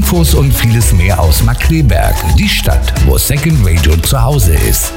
Infos und vieles mehr aus Markkleeberg, die Stadt, wo Second Radio zu Hause ist.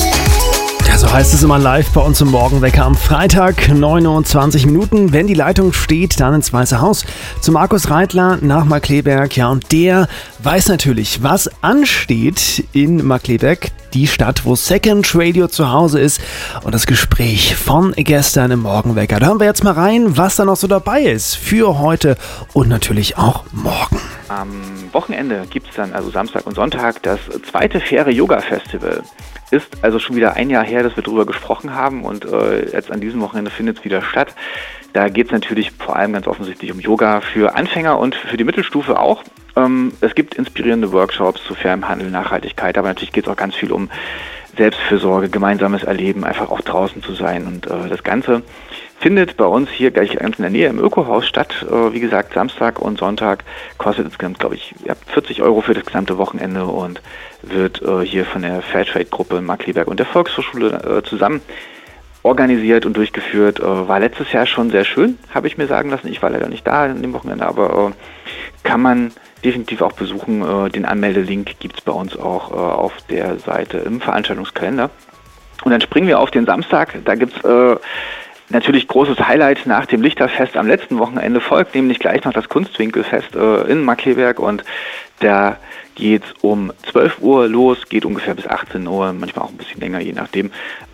Ja, so heißt es immer live bei uns im Morgenwecker am Freitag, 29 Minuten. Wenn die Leitung steht, dann ins Weiße Haus zu Markus Reitler nach Markkleeberg. Ja, und der weiß natürlich, was ansteht in Markkleeberg, die Stadt, wo Second Radio zu Hause ist. Und das Gespräch von gestern im Morgenwecker. Da hören wir jetzt mal rein, was da noch so dabei ist für heute und natürlich auch morgen. Am Wochenende gibt es dann, also Samstag und Sonntag, das zweite Faire Yoga Festival. Ist also schon wieder ein Jahr her, dass wir darüber gesprochen haben und jetzt an diesem Wochenende findet es wieder statt. Da geht es natürlich vor allem ganz offensichtlich um Yoga für Anfänger und für die Mittelstufe auch. Es gibt inspirierende Workshops zu fairem Handel, Nachhaltigkeit, aber natürlich geht es auch ganz viel um Selbstfürsorge, gemeinsames Erleben, einfach auch draußen zu sein. Und das Ganze findet bei uns hier gleich ganz in der Nähe im Ökohaus statt. Wie gesagt, Samstag und Sonntag kostet insgesamt, glaube ich, 40 € für das gesamte Wochenende und wird hier von der Fairtrade-Gruppe Markkleeberg und der Volkshochschule zusammen organisiert und durchgeführt. War letztes Jahr schon sehr schön, habe ich mir sagen lassen. Ich war leider nicht da an dem Wochenende, aber kann man definitiv auch besuchen. Den Anmeldelink gibt es bei uns auch auf der Seite im Veranstaltungskalender. Und dann springen wir auf den Samstag. Da gibt es natürlich großes Highlight nach dem Lichterfest am letzten Wochenende, folgt nämlich gleich noch das Kunstwinkelfest in Markkleeberg und da geht es um 12 Uhr los, geht ungefähr bis 18 Uhr, manchmal auch ein bisschen länger, je nachdem.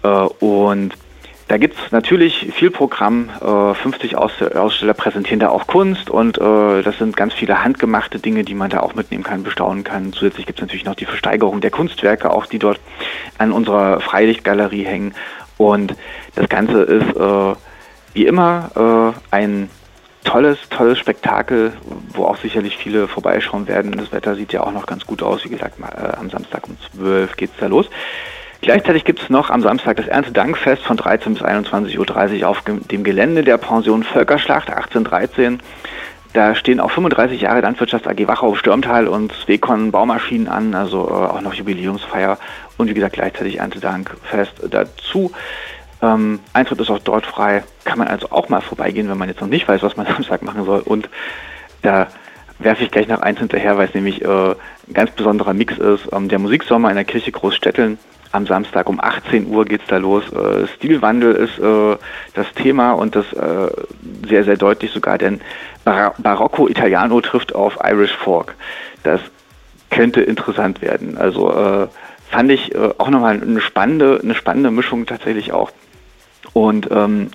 Und da gibt es natürlich viel Programm, 50 Aussteller präsentieren da auch Kunst und das sind ganz viele handgemachte Dinge, die man da auch mitnehmen kann, bestaunen kann. Zusätzlich gibt es natürlich noch die Versteigerung der Kunstwerke, auch die dort an unserer Freilichtgalerie hängen. Und das Ganze ist wie immer ein tolles Spektakel, wo auch sicherlich viele vorbeischauen werden. Das Wetter sieht ja auch noch ganz gut aus. Wie gesagt, am Samstag um 12 geht es da los. Gleichzeitig gibt es noch am Samstag das Erntedankfest von 13 bis 21.30 Uhr auf dem Gelände der Pension Völkerschlacht 1813. Da stehen auch 35 Jahre Landwirtschafts AG Wachau-Stürmtal und Swecon Baumaschinen an, also auch noch Jubiläumsfeier und wie gesagt gleichzeitig Erntedankfest dazu. Eintritt ist auch dort frei, kann man also auch mal vorbeigehen, wenn man jetzt noch nicht weiß, was man am Samstag machen soll. Und da werfe ich gleich noch eins hinterher, weil es nämlich ein ganz besonderer Mix ist. Der Musiksommer in der Kirche Großstetteln. Am Samstag um 18 Uhr geht's da los. Stilwandel ist das Thema und das sehr, sehr deutlich sogar, denn Barocco Italiano trifft auf Irish Folk. Das könnte interessant werden. Also fand ich auch nochmal eine spannende Mischung tatsächlich auch. Und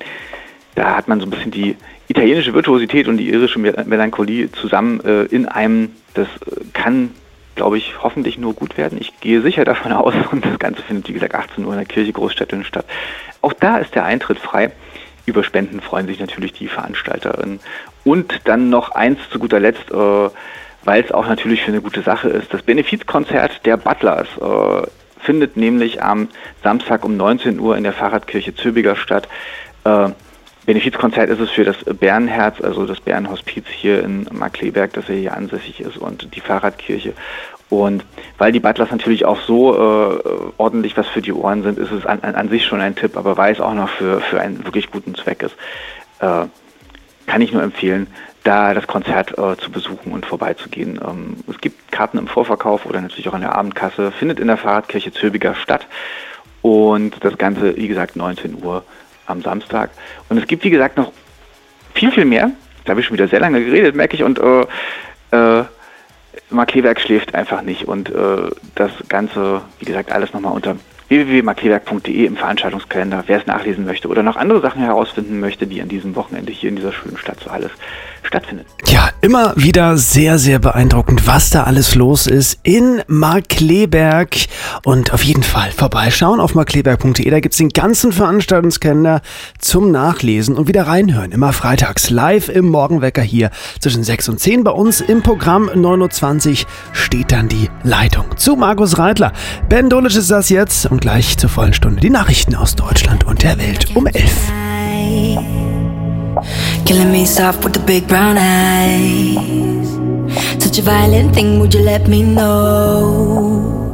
da hat man so ein bisschen die italienische Virtuosität und die irische Melancholie zusammen in einem. Das kann, glaube ich, hoffentlich nur gut werden. Ich gehe sicher davon aus und das Ganze findet, wie gesagt, 18 Uhr in der Kirche Großstetteln statt. Auch da ist der Eintritt frei. Über Spenden freuen sich natürlich die VeranstalterInnen. Und dann noch eins zu guter Letzt, weil es auch natürlich für eine gute Sache ist. Das Benefizkonzert der Butlers findet nämlich am Samstag um 19 Uhr in der Fahrradkirche Zöbiger statt. Benefizkonzert ist es für das Bärenherz, also das Bärenhospiz hier in Markkleeberg, das ja hier ansässig ist und die Fahrradkirche. Und weil die Butlers natürlich auch so ordentlich was für die Ohren sind, ist es an sich schon ein Tipp, aber weil es auch noch für einen wirklich guten Zweck ist, kann ich nur empfehlen, da das Konzert zu besuchen und vorbeizugehen. Es gibt Karten im Vorverkauf oder natürlich auch an der Abendkasse, findet in der Fahrradkirche Zöbiger statt und das Ganze, wie gesagt, 19 Uhr am Samstag. Und es gibt, wie gesagt, noch viel mehr. Da habe ich schon wieder sehr lange geredet, merke ich, und Markkleeberg schläft einfach nicht und das Ganze, wie gesagt, alles nochmal unter www.markkleeberg.de im Veranstaltungskalender, wer es nachlesen möchte oder noch andere Sachen herausfinden möchte, die an diesem Wochenende hier in dieser schönen Stadt so alles stattfindet. Ja, immer wieder sehr, sehr beeindruckend, was da alles los ist in Markkleeberg. Und auf jeden Fall vorbeischauen auf markkleeberg.de. Da gibt es den ganzen Veranstaltungskalender zum Nachlesen und wieder reinhören. Immer freitags live im Morgenwecker hier zwischen 6 und 10 bei uns im Programm. 9.20 Uhr steht dann die Leitung zu Markus Reitler. Ben Dolic ist das jetzt und gleich zur vollen Stunde die Nachrichten aus Deutschland und der Welt um 11. Killing me soft with the big brown eyes. Such a violent thing, would you let me know?